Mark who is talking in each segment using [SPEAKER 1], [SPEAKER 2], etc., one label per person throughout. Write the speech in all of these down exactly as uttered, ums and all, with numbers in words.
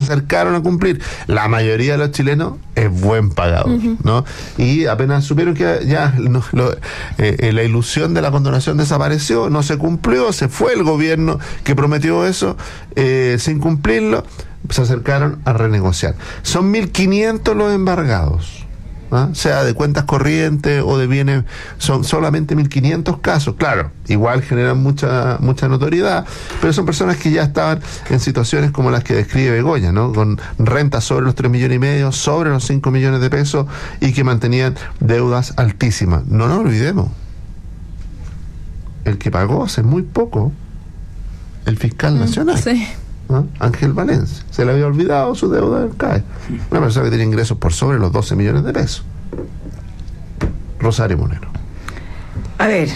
[SPEAKER 1] acercaron a cumplir. La mayoría de los chilenos es buen pagador, uh-huh. ¿no? Y apenas supieron que ya no, lo, eh, la ilusión de la condonación desapareció, no se cumplió, se fue el gobierno que prometió eso, eh, sin cumplirlo, se acercaron a renegociar. Son mil quinientos los embargados, ¿ah? Sea de cuentas corrientes o de bienes, son solamente mil quinientos casos. Claro, igual generan mucha mucha notoriedad, pero son personas que ya estaban en situaciones como las que describe Begoña, ¿no? Con rentas sobre los tres millones y medio, sobre los cinco millones de pesos, y que mantenían deudas altísimas. No nos olvidemos, el que pagó hace muy poco, el fiscal mm, nacional. Sí. ¿Ah? Ángel Valencia, se le había olvidado su deuda del C A E. Una persona que tiene ingresos por sobre los doce millones de pesos. Rosario Monero.
[SPEAKER 2] A ver,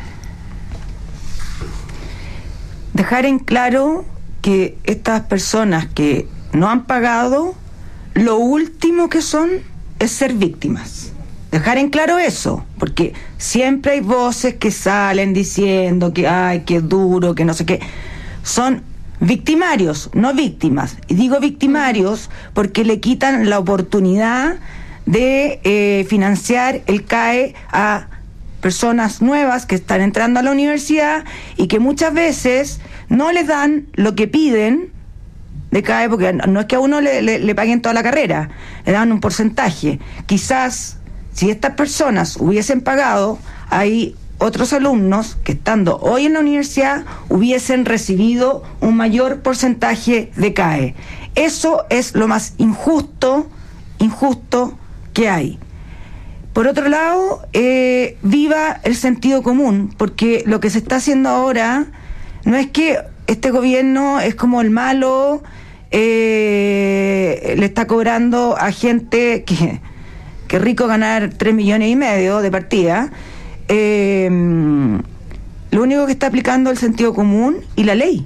[SPEAKER 2] dejar en claro que estas personas que no han pagado, lo último que son es ser víctimas. Dejar en claro eso, porque siempre hay voces que salen diciendo que ay, que duro, que no sé qué. Son victimarios, no víctimas. Y digo victimarios porque le quitan la oportunidad de eh, financiar el C A E a personas nuevas que están entrando a la universidad y que muchas veces no les dan lo que piden de C A E, porque no es que a uno le, le, le paguen toda la carrera, le dan un porcentaje. Quizás si estas personas hubiesen pagado, hay otros alumnos que estando hoy en la universidad hubiesen recibido un mayor porcentaje de C A E. Eso es lo más injusto, injusto que hay. Por otro lado, eh, viva el sentido común, porque lo que se está haciendo ahora no es que este gobierno es como el malo, eh, le está cobrando a gente que, que rico ganar tres millones y medio de partida. Eh, lo único que está aplicando es el sentido común y la ley.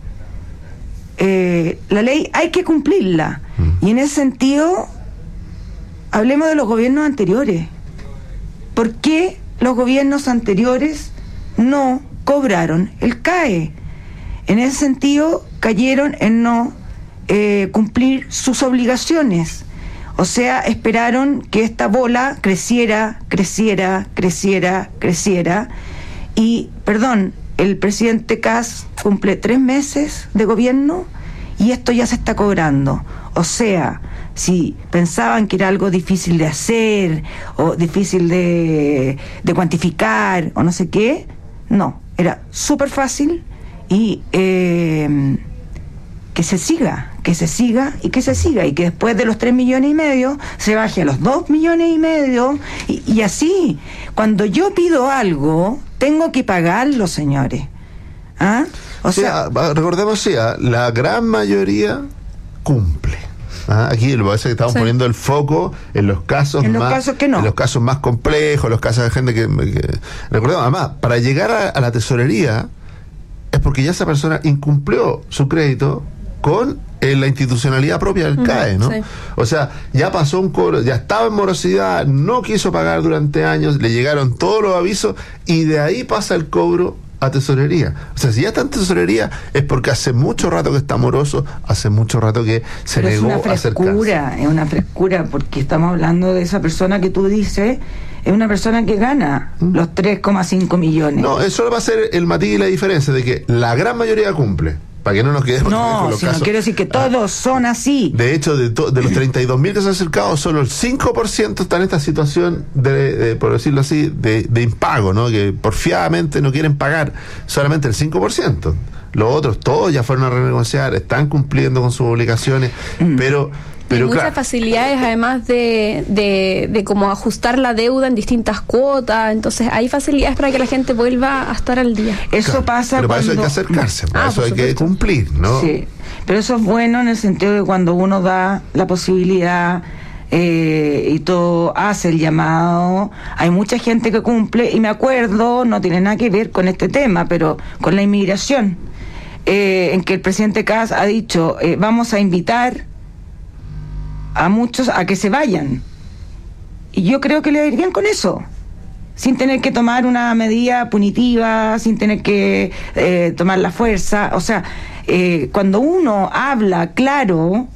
[SPEAKER 2] Eh, la ley hay que cumplirla. Mm. Y en ese sentido, hablemos de los gobiernos anteriores. ¿Por qué los gobiernos anteriores no cobraron el C A E? En ese sentido, cayeron en no eh, cumplir sus obligaciones. O sea, esperaron que esta bola creciera, creciera, creciera, creciera. Y, perdón, el presidente Kast cumple tres meses de gobierno y esto ya se está cobrando. O sea, si pensaban que era algo difícil de hacer o difícil de, de cuantificar o no sé qué, no, era súper fácil y eh, que se siga. que se siga y que se siga y que después de los tres millones y medio se baje a los dos millones y medio y, y así. Cuando yo pido algo tengo que pagarlo, señores. ¿Ah? O
[SPEAKER 1] sí, sea, recordemos sí, la gran mayoría cumple. ¿Ah? Aquí lo que pasa es que estamos sí. poniendo el foco en los casos
[SPEAKER 2] en los
[SPEAKER 1] más
[SPEAKER 2] casos que no.
[SPEAKER 1] en los casos más complejos, los casos de gente que, que recordemos además, para llegar a, a la tesorería es porque ya esa persona incumplió su crédito con eh, la institucionalidad propia del C A E, ¿no? Sí. O sea, ya pasó un cobro, ya estaba en morosidad, no quiso pagar durante años, le llegaron todos los avisos y de ahí pasa el cobro a tesorería. O sea, si ya está en tesorería es porque hace mucho rato que está moroso, hace mucho rato que se
[SPEAKER 2] Pero
[SPEAKER 1] negó
[SPEAKER 2] es una
[SPEAKER 1] a acercarse.
[SPEAKER 2] frescura, es una frescura, porque estamos hablando de esa persona que tú dices, es una persona que gana ¿Mm? los tres coma cinco millones.
[SPEAKER 1] No, eso va a ser el matiz y la diferencia de que la gran mayoría cumple. Para que no nos quedemos
[SPEAKER 2] no,
[SPEAKER 1] con los
[SPEAKER 2] si
[SPEAKER 1] casos.
[SPEAKER 2] No quiero decir que todos ah, son así.
[SPEAKER 1] De hecho, de, to, de los treinta y dos mil que se han acercado, solo el cinco por ciento está en esta situación de, de por decirlo así, de, de impago, ¿no? Que porfiadamente no quieren pagar, solamente el cinco por ciento. Los otros, todos ya fueron a renegociar, están cumpliendo con sus obligaciones, mm. pero... Pero
[SPEAKER 3] y muchas
[SPEAKER 1] claro,
[SPEAKER 3] facilidades además de, de, de cómo ajustar la deuda en distintas cuotas, entonces hay facilidades para que la gente vuelva a estar al día.
[SPEAKER 2] Eso
[SPEAKER 1] claro,
[SPEAKER 2] pasa
[SPEAKER 1] pero para
[SPEAKER 2] cuando...
[SPEAKER 1] eso hay que acercarse, para
[SPEAKER 3] ah,
[SPEAKER 1] eso hay
[SPEAKER 3] supuesto.
[SPEAKER 1] que cumplir, ¿no?
[SPEAKER 2] Sí, pero eso es bueno en el sentido de cuando uno da la posibilidad eh, y todo hace el llamado, hay mucha gente que cumple, y me acuerdo, no tiene nada que ver con este tema, pero con la inmigración, eh, en que el presidente Kast ha dicho, eh, vamos a invitar a muchos a que se vayan, y yo creo que le va a ir bien con eso, sin tener que tomar una medida punitiva, sin tener que eh, tomar la fuerza. O sea, eh, cuando uno habla claro,